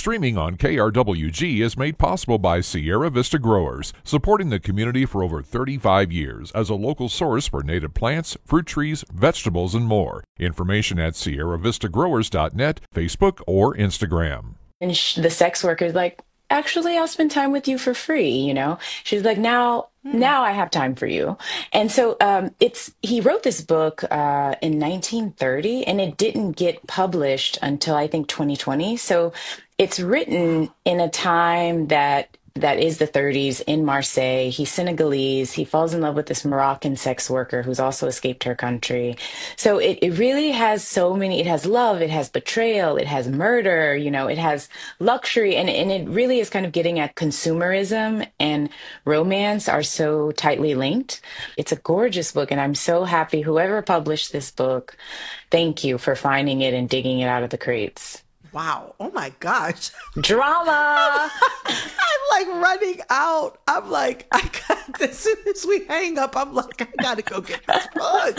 Streaming on KRWG is made possible by Sierra Vista Growers, supporting the community for over 35 years as a local source for native plants, fruit trees, vegetables, and more. Information at sierravistagrowers.net, Facebook, or Instagram. And the sex worker's like, actually, I'll spend time with you for free, She's like, now I have time for you. And so it's he wrote this book in 1930, and it didn't get published until I think 2020. So it's written in a time that is the 30s in Marseille. He's Senegalese. He falls in love with this Moroccan sex worker who's also escaped her country. So it really has so many, it has love, it has betrayal, it has murder, it has luxury, and it really is kind of getting at consumerism and romance are so tightly linked. It's a gorgeous book, and I'm so happy whoever published this book, thank you for finding it and digging it out of the crates. Wow. Oh my gosh. Drama. I'm like running out. I'm like, I got as soon as we hang up, I'm like, I gotta go get this book.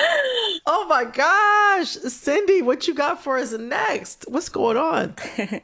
Oh my gosh. Cindy, what you got for us next? What's going on?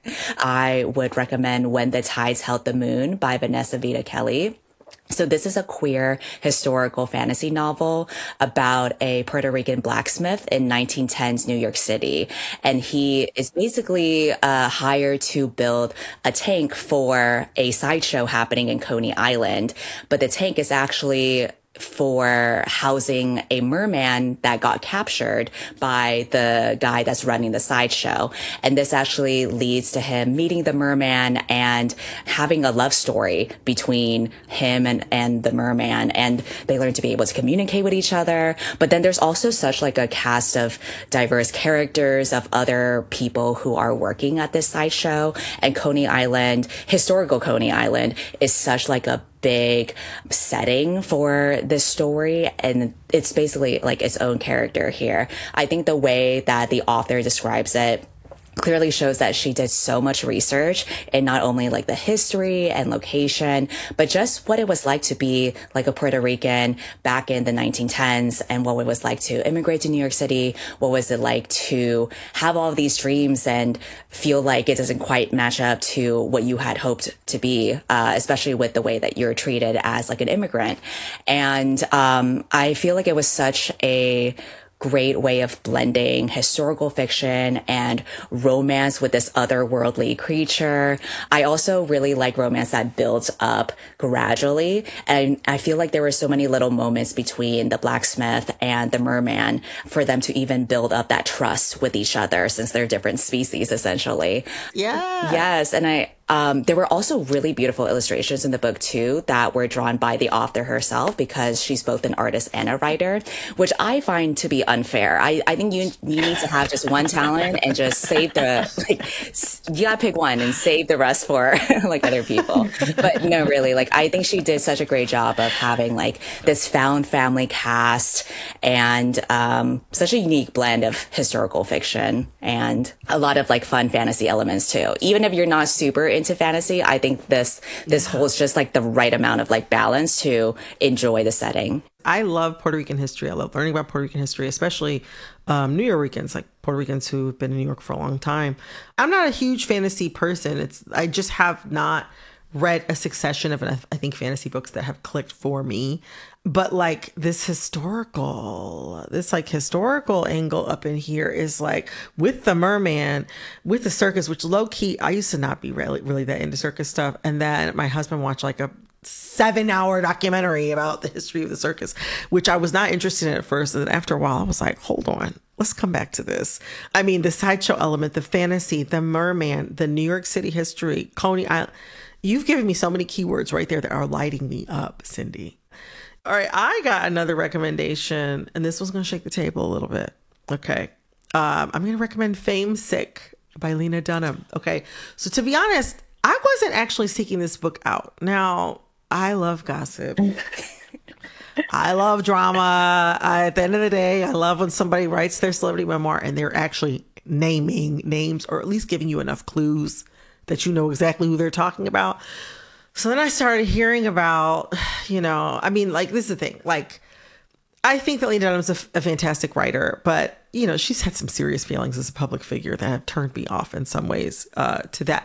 I would recommend When the Tides Held the Moon by Vanessa Vita Kelly. So this is a queer historical fantasy novel about a Puerto Rican blacksmith in 1910s New York City. And he is basically hired to build a tank for a sideshow happening in Coney Island. But the tank is actually for housing a merman that got captured by the guy that's running the sideshow. And this actually leads to him meeting the merman and having a love story between him and the merman. And they learn to be able to communicate with each other. But then there's also such like a cast of diverse characters of other people who are working at this sideshow. And Coney Island, historical Coney Island, is such like a big setting for this story, and it's basically like its own character here. I think the way that the author describes it clearly shows that she did so much research in not only like the history and location, but just what it was like to be like a Puerto Rican back in the 1910s and what it was like to immigrate to New York City. What was it like to have all of these dreams and feel like it doesn't quite match up to what you had hoped to be, especially with the way that you're treated as like an immigrant. And I feel like it was such a great way of blending historical fiction and romance with this otherworldly creature. I also really like romance that builds up gradually. And I feel like there were so many little moments between the blacksmith and the merman for them to even build up that trust with each other, since they're different species, essentially. Yeah. Yes. And there were also really beautiful illustrations in the book too that were drawn by the author herself, because she's both an artist and a writer, which I find to be unfair. I think you need to have just one talent and just save you gotta pick one and save the rest for like other people. But no, really, like I think she did such a great job of having like this found family cast and such a unique blend of historical fiction and a lot of like fun fantasy elements too. Even if you're not super into fantasy, I think this holds just like the right amount of like balance to enjoy the setting. I love Puerto Rican history. I love learning about Puerto Rican history, especially New Yorkers, like Puerto Ricans who have been in New York for a long time. I'm not a huge fantasy person. I just have not read a succession of, I think, fantasy books that have clicked for me. But like this historical angle up in here is like with the merman, with the circus, which low key, I used to not be really that into circus stuff. And then my husband watched like a 7-hour documentary about the history of the circus, which I was not interested in at first. And then after a while, I was like, hold on, let's come back to this. I mean, the sideshow element, the fantasy, the merman, the New York City history, Coney Island. You've given me so many keywords right there that are lighting me up, Cindy. All right, I got another recommendation, and this one's going to shake the table a little bit. Okay. I'm going to recommend Fame Sick by Lena Dunham. Okay. So to be honest, I wasn't actually seeking this book out. Now, I love gossip. I love drama. At the end of the day, I love when somebody writes their celebrity memoir and they're actually naming names or at least giving you enough clues that you know exactly who they're talking about. So then I started hearing about, I mean, like, this is the thing. Like, I think that Lena Dunham's a fantastic writer, but, she's had some serious feelings as a public figure that have turned me off in some ways to that